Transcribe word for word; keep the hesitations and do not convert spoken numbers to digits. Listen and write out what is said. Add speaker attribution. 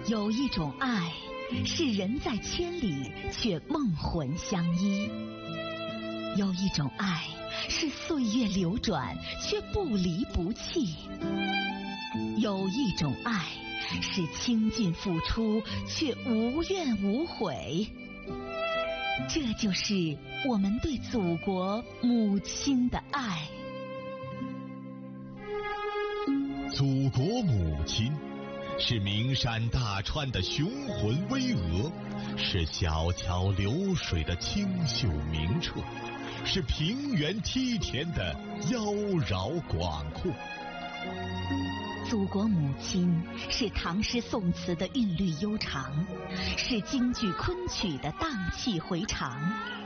Speaker 1: 有一种爱，是人在千里却梦魂相依；有一种爱，是岁月流转却不离不弃；有一种爱，是倾尽付出却无怨无悔。这就是我们对祖国母亲的爱。
Speaker 2: 祖国母亲是名山大川的雄浑巍峨，是小桥流水的清秀明澈，是平原梯田的妖娆广阔。
Speaker 1: 祖国母亲是唐诗宋词的韵律悠长，是京剧昆曲的荡气回肠。